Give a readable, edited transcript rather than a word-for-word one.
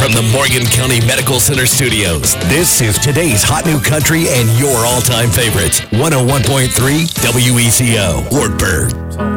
from the Morgan County Medical Center studios, this is today's Hot New Country and your all-time favorites. 101.3 WECO, Wartburg.